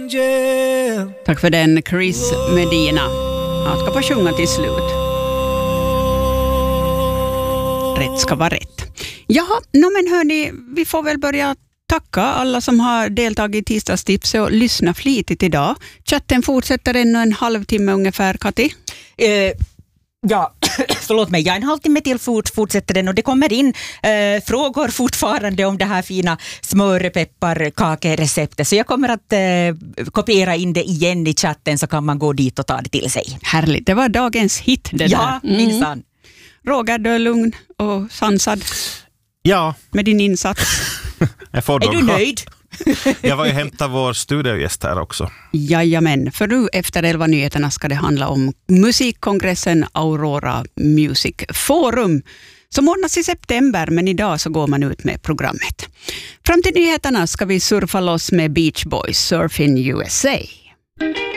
angel. Tack för den, Chris Medina. Han ska få sjunga till slut. Rätt ska vara rätt. Jaha, men hörni, vi får väl börja tacka alla som har deltagit i tisdagstips och lyssna flitigt idag. Chatten fortsätter ännu en halvtimme ungefär, Kati. Ja, förlåt mig, en halvtimme till fortsätter den och det kommer in frågor fortfarande om det här fina smörpepparkakereceptet. Så jag kommer att kopiera in det igen i chatten så kan man gå dit och ta det till sig. Härligt, det var dagens hit det ja, där. minsann. Roger, du är lugn och sansad Ja. med din insats. Är du nöjd? Jag var ju hämta vår studiogäst här också. Jajamän, för nu efter 11 nyheterna ska det handla om musikkongressen Aurora Music Forum som ordnas i september, men idag så går man ut med programmet. Fram till nyheterna ska vi surfa loss med Beach Boys, Surf in USA.